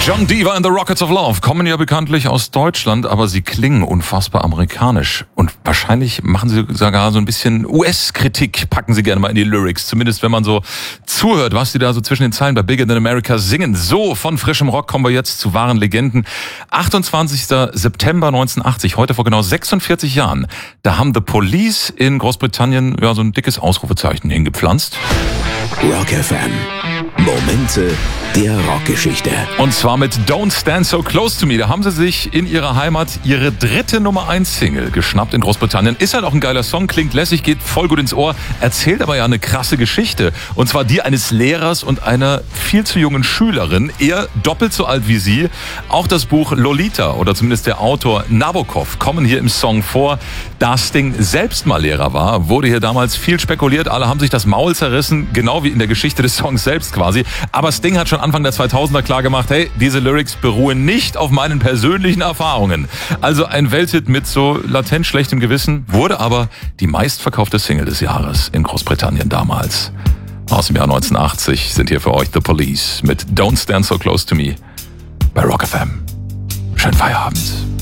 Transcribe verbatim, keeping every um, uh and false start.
John Denver and the Rockets of Love kommen ja bekanntlich aus Deutschland, aber sie klingen unfassbar amerikanisch. Und wahrscheinlich machen sie sogar so ein bisschen U S-Kritik, packen sie gerne mal in die Lyrics. Zumindest wenn man so zuhört, was die da so zwischen den Zeilen bei Bigger Than America singen. So, von frischem Rock kommen wir jetzt zu wahren Legenden. achtundzwanzigster September neunzehnhundertachtzig, heute vor genau sechsundvierzig Jahren. Da haben The Police in Großbritannien ja so ein dickes Ausrufezeichen hingepflanzt. Rock F M. Momente der Rockgeschichte. Und zwar mit Don't Stand So Close to Me. Da haben sie sich in ihrer Heimat ihre dritte Nummer eins Single geschnappt in Großbritannien. Ist halt auch ein geiler Song, klingt lässig, geht voll gut ins Ohr, erzählt aber ja eine krasse Geschichte. Und zwar die eines Lehrers und einer viel zu jungen Schülerin, eher doppelt so alt wie sie. Auch das Buch Lolita oder zumindest der Autor Nabokov kommen hier im Song vor. Da Sting selbst mal Lehrer war, wurde hier damals viel spekuliert. Alle haben sich das Maul zerrissen, genau wie in der Geschichte des Songs selbst quasi. Aber Sting hat schon Anfang der zweitausender klar gemacht, hey, diese Lyrics beruhen nicht auf meinen persönlichen Erfahrungen. Also ein Welthit mit so latent schlechtem Gewissen, wurde aber die meistverkaufte Single des Jahres in Großbritannien damals. Aus dem Jahr neunzehnhundertachtzig sind hier für euch The Police mit Don't Stand So Close to Me bei Rock F M. Schönen Feierabend.